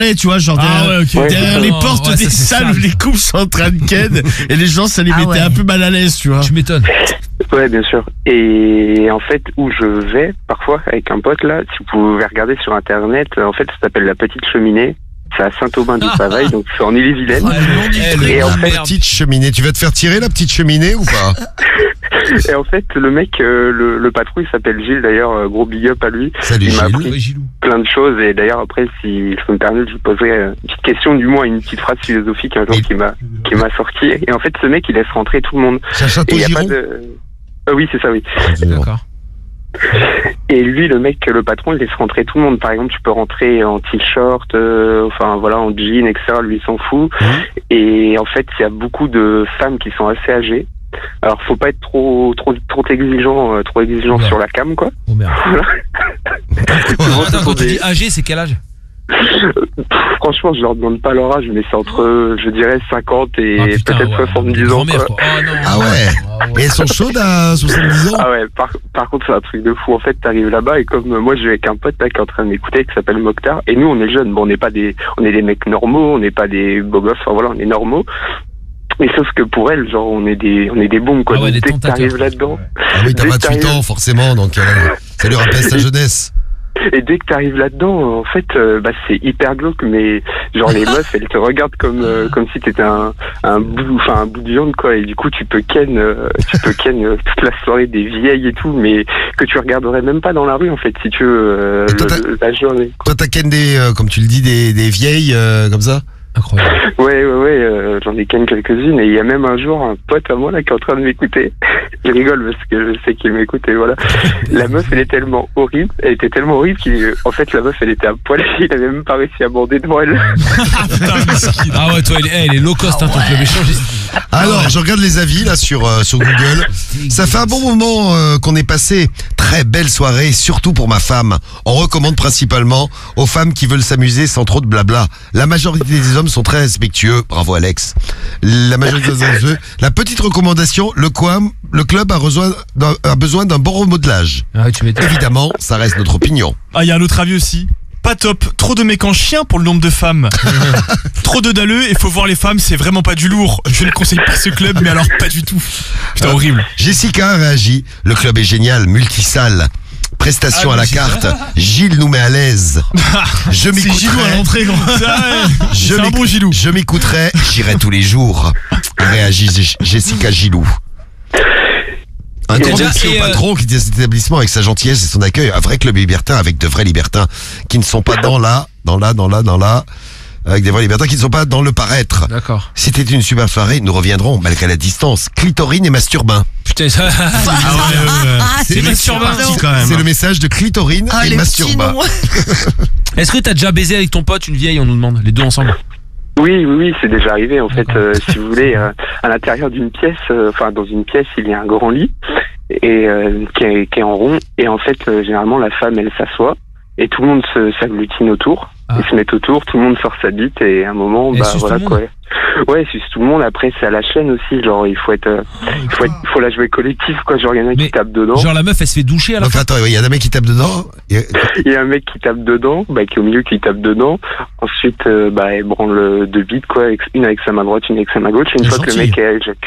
tu vois, genre derrière les portes Ouais, des ça, salles où les couples sont en train de ken et les gens, ça les mettait un peu mal à l'aise, tu vois. Tu m'étonnes. Ouais, bien sûr. Et en fait, où je vais, parfois, avec un pote, là, si vous pouvez regarder sur Internet, en fait, ça s'appelle La Petite Cheminée. C'est à Saint-Aubin-du-Pavail, donc c'est en Ille-et-Vilaine. Et en fait, petite cheminée, tu vas te faire tirer la petite cheminée ou pas? Et en fait, le mec, le patron, il s'appelle Gilles, d'ailleurs, gros big up à lui. Salut il m'a Gilles. appris plein de choses, et d'ailleurs, après, si je peux me permettre, je vous poserai une petite question, du moins une petite phrase philosophique un jour qui m'a sorti. Et en fait, ce mec, il laisse rentrer tout le monde. C'est un château Giron? Oui, c'est ça, oui. D'accord. Et lui, le mec, le patron, il laisse rentrer tout le monde. Par exemple, tu peux rentrer en t-shirt, enfin voilà, en jean, etc. Lui, il s'en fout. Et en fait, il y a beaucoup de femmes qui sont assez âgées. Alors, faut pas être trop exigeant, sur la cam, quoi. Oh merde. Voilà. Attends, quand tu dis âgé, c'est quel âge? Franchement, je leur demande pas leur âge, mais c'est entre, je dirais, 50 et peut-être 70 ans. Quoi. Oh, non, ah ouais. Et elles sont chaudes à 70 ans? Ah ouais, par contre, c'est un truc de fou. En fait, t'arrives là-bas et comme moi, je vais avec un pote là, qui est en train de m'écouter, qui s'appelle Mokhtar, et nous, on est jeunes. Bon, on est des mecs normaux, on n'est pas des beaux gosses, enfin voilà, on est normaux. Mais sauf que pour elle, genre, on est des bombes, quoi. Ah ouais, dès que t'arrives là-dedans. Ah oui, t'as 28 ans, forcément, donc ça lui rappelle sa jeunesse. Et dès que t'arrives là-dedans, en fait, c'est hyper glauque, mais genre les meufs, elles te regardent comme si t'étais un bout de viande, quoi. Et du coup, tu peux ken toute la soirée des vieilles et tout, mais que tu regarderais même pas dans la rue, en fait, si tu veux, la journée. Toi, t'as ken comme tu le dis, des vieilles comme ça? Incroyable. Ouais, j'en ai ken quelques-unes, et il y a même un jour un pote à moi là qui est en train de m'écouter. Je rigole parce que je sais qu'il m'écoute, et voilà. La meuf, elle était tellement horrible qu'en fait, la meuf, elle était à poil, il avait même pas réussi à bander devant elle. Ah ouais, toi, elle est low cost, hein, ton club échangiste. Alors, je regarde les avis là sur Google. Ça fait un bon moment qu'on est passé. Très belle soirée, surtout pour ma femme. On recommande principalement aux femmes qui veulent s'amuser sans trop de blabla. La majorité des hommes sont très respectueux. Bravo Alex. La majorité des hommes. La petite recommandation, le club a besoin d'un bon remodelage. Ah, tu m'étonnes. Évidemment, ça reste notre opinion. Ah, il y a un autre avis aussi. Pas top, trop de mecs en chien pour le nombre de femmes. Trop de dalleux et faut voir les femmes, c'est vraiment pas du lourd. Je ne conseille pas ce club, mais alors pas du tout. Putain, horrible. Jessica a réagi. Le club est génial, multisalle. Prestation à la carte. Gilles nous met à l'aise. Je m'écouterai. C'est Gilou à l'entrée, gros. C'est un bon Gilou. Je m'écouterai, j'irai tous les jours. Réagit Jessica Gilou. Un grand merci au patron qui dit cet établissement avec sa gentillesse et son accueil. Un vrai club libertin avec de vrais libertins qui ne sont pas dans la, avec des vrais libertins qui ne sont pas dans le paraître. D'accord. C'était une super soirée, nous reviendrons malgré la distance. Clitorine et masturbin. Putain, ça. C'est masturbin quand même. C'est le message de Clitorine et masturbin. Est-ce que t'as déjà baisé avec ton pote une vieille, on nous demande, les deux ensemble? Oui, c'est déjà arrivé. En fait, si vous voulez, à l'intérieur d'une pièce, dans une pièce, il y a un grand lit et qui est en rond. Et en fait, généralement, la femme, elle s'assoit et tout le monde s'agglutine autour. Ils se mettent autour, tout le monde sort sa bite et à un moment, voilà quoi. Ouais, c'est tout le monde. Après, c'est à la chaîne aussi. Genre, il faut la jouer collectif, quoi. Genre, il y en a qui tapent dedans. Genre, la meuf, elle se fait doucher à la fin. Attends, il y a un mec qui tape dedans. Il y a un mec qui tape dedans, qui est au milieu, qui tape dedans. Ensuite, elle branle deux bites, quoi. Une avec sa main droite, une avec sa main gauche. Et une fois que le mec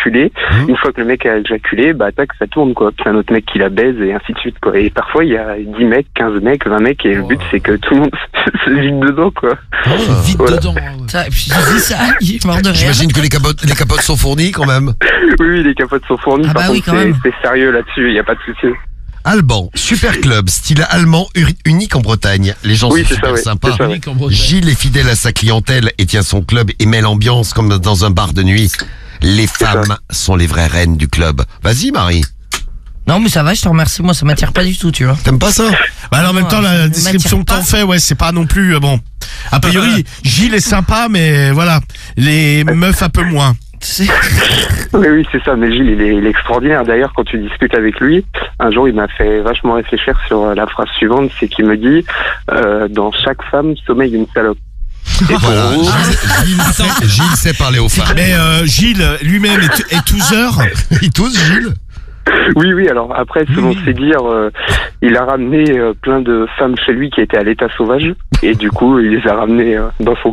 a éjaculé, tac, ça tourne, quoi. Puis un autre mec qui la baise et ainsi de suite, quoi. Et parfois, il y a 10 mecs, 15 mecs, 20 mecs, et le but, c'est que tout le monde se vide dedans, quoi. Vite dedans. Ça, et puis je dis ça, il est mort de rire. J'imagine que les capotes sont fournies quand même. Oui, les capotes sont fournies. Par contre, c'est sérieux là-dessus, il n'y a pas de souci. Alban, super club, style allemand unique en Bretagne. Les gens sont super sympas. Gilles est fidèle à sa clientèle et tient son club et met l'ambiance comme dans un bar de nuit. Les femmes sont les vraies reines du club. Vas-y Marie. Non mais ça va, je te remercie, moi ça m'attire pas du tout, tu vois. T'aimes pas ça? Alors en même temps, la description que t'en fais, c'est pas non plus bon. A priori, Gilles est sympa, mais voilà, les meufs un peu moins. Oui, c'est ça, mais Gilles, il est extraordinaire. D'ailleurs, quand tu discutes avec lui, un jour, il m'a fait vachement réfléchir sur la phrase suivante, c'est qu'il me dit, dans chaque femme sommeille une salope. Et voilà, Gilles sait parler aux femmes. Mais Gilles lui-même est touseur. Il tousse, Gilles? Oui, alors après, selon ses dires, il a ramené plein de femmes chez lui qui étaient à l'état sauvage. Et du coup, il les a ramenées dans son